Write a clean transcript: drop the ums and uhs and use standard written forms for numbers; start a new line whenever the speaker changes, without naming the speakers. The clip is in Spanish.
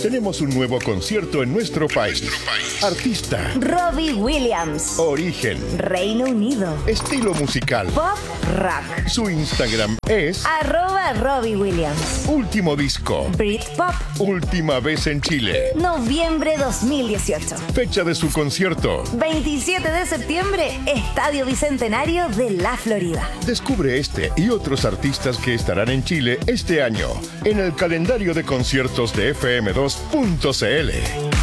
Tenemos un nuevo concierto en nuestro país. Artista.
Robbie Williams.
Origen.
Reino Unido.
Estilo musical.
Pop rock.
Su Instagram es
@Robbie Williams.
Último disco.
Britpop.
Última vez en Chile.
Noviembre 2018.
Fecha de su concierto.
27 de septiembre, Estadio Bicentenario de La Florida.
Descubre este y otros artistas que estarán en Chile este año en el calendario de conciertos de FM2.cl.